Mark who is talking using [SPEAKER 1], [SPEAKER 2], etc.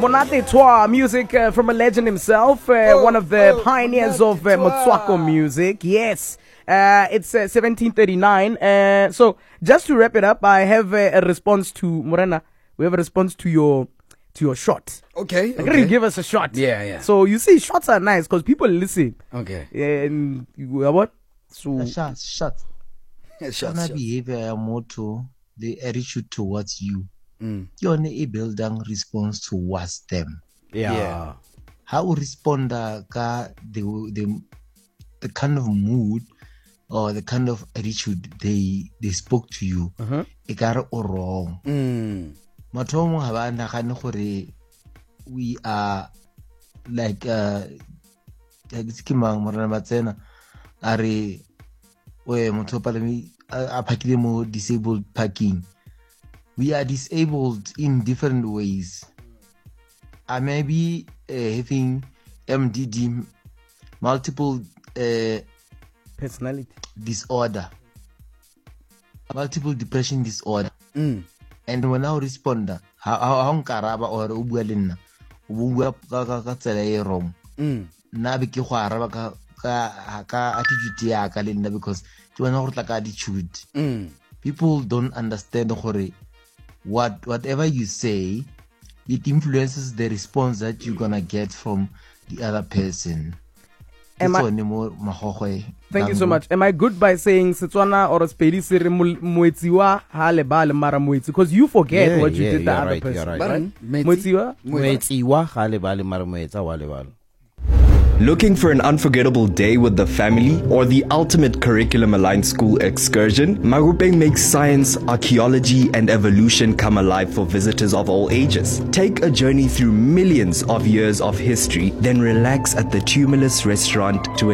[SPEAKER 1] Monate Twa, music from a legend himself, one of the pioneers of Motswako music. Yes, it's 1739. So just to wrap it up, I have a response to Morena. We have a response to your shot.
[SPEAKER 2] Okay.
[SPEAKER 1] Can you give us a shot?
[SPEAKER 2] Yeah.
[SPEAKER 1] So you see, shots are nice because people listen.
[SPEAKER 2] Okay.
[SPEAKER 1] And what? So
[SPEAKER 3] Shots. Behavior motto, the attitude towards you. You only a building response towards them.
[SPEAKER 1] yeah.
[SPEAKER 3] How respond ka the kind of mood or the kind of attitude they spoke to you. Ikare or wrong. Matomo haba nagane gore we are like skimang morana batsena are we motho palemi a pakile mo disabled parking. We are disabled in different ways. I may be having MDD, multiple
[SPEAKER 1] personality
[SPEAKER 3] disorder, multiple depression disorder. And when I respond, how karaba or ubuelina, ubua ka tsela e wrong. Na be ke go araba ka attitude ya ka lena because ke bona go tla ka attitude. People don't understand gore whatever you say, it influences the response that you're gonna get from the other person.
[SPEAKER 1] Thank you so much. Am I good by saying Setswana or Spedi sere moetsiwa ha le ba le mara moetsi? Because you forget what you did the other person. Right?
[SPEAKER 4] Moetsiwa ha le ba le mara moetsa wa le ba.
[SPEAKER 5] Looking for an unforgettable day with the family or the ultimate curriculum-aligned school excursion? Magupeng makes science, archaeology, and evolution come alive for visitors of all ages. Take a journey through millions of years of history, then relax at the Tumulus restaurant to